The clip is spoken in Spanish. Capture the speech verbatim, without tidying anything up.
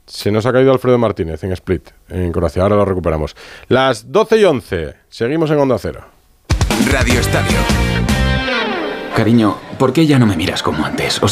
Se nos ha caído Alfredo Martínez en Split, en Croacia. Ahora lo recuperamos. Las doce y once. Seguimos en Onda Cero. Radio Estadio. Cariño, ¿por qué ya no me miras como antes? O